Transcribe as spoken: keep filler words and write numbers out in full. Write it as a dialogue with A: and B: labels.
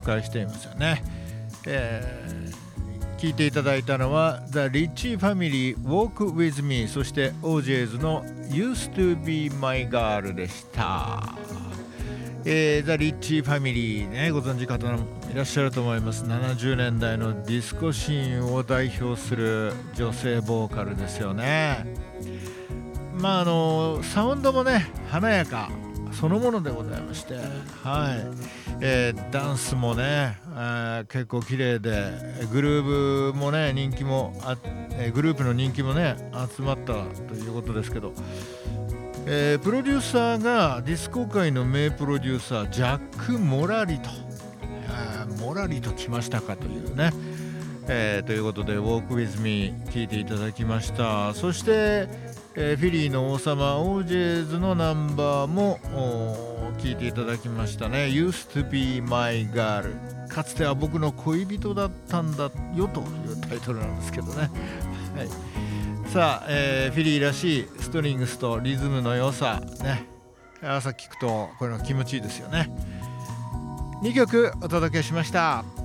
A: 介していますよね。えー、聞いていただいたのは The Ritchie Family Walk With Me、 そして オージェーズ の Used to Be My Girl でした。えー、ザ・リッチーファミリーね、ご存知方もいらっしゃると思います。ななじゅうねんだいのディスコシーンを代表する女性ボーカルですよね。まああのサウンドもね華やかそのものでございまして、はい、えー、ダンスもね、えー、結構綺麗で、グルーブもね人気もあ、えー、グループの人気もね集まったということですけど、えー、プロデューサーがディスコ界の名プロデューサージャック・モラリと、えー、モラリと来ましたかというね、えー、ということで Walk With Me 聞いていただきました。そして、えー、フィリーの王様 オージェーズ のナンバーも聞いていただきましたね。 Used to be my girl、 かつては僕の恋人だったんだよというタイトルなんですけどね、はい、さあ、えー、フィリーらしいストリングスとリズムの良さね、朝聞くとこれの気持ちいいですよね。にきょくお届けしました。